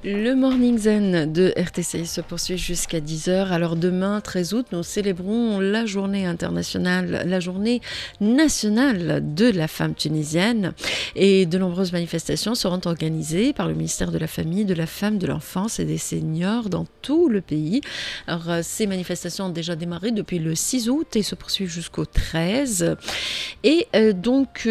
Le Morning Zen de RTCI se poursuit jusqu'à 10h. Alors demain, 13 août, nous célébrons la journée internationale, la journée nationale de la femme tunisienne. Et de nombreuses manifestations seront organisées par le ministère de la Famille, de la Femme, de l'Enfance et des Seniors dans tout le pays. Alors ces manifestations ont déjà démarré depuis le 6 août et se poursuivent jusqu'au 13. Et donc,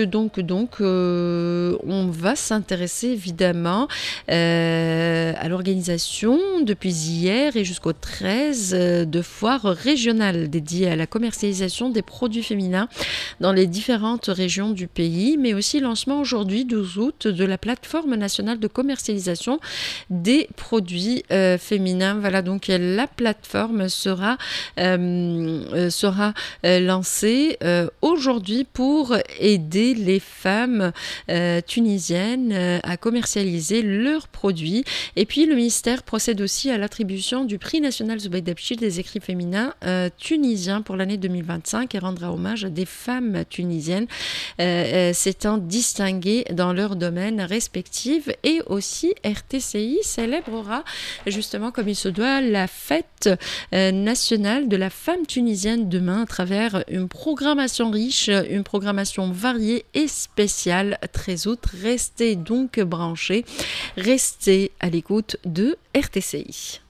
on va s'intéresser évidemment à l'organisation depuis hier et jusqu'au 13 de foires régionales dédiées à la commercialisation des produits féminins dans les différentes régions du pays, mais aussi lancement aujourd'hui 12 août de la plateforme nationale de commercialisation des produits féminins. Voilà, donc la plateforme sera lancée aujourd'hui pour aider les femmes tunisiennes à commercialiser leurs produits. Et puis le ministère procède aussi à l'attribution du prix national Zubaida Bchir des écrits féminins tunisiens pour l'année 2025 et rendra hommage à des femmes tunisiennes s'étant distinguées dans leur domaine respectif. Et aussi RTCI célébrera justement comme il se doit la fête nationale de la femme tunisienne demain à travers une programmation riche, une programmation variée et spéciale. 13 août, restez donc branchés, restez à l'écoute de RTCI.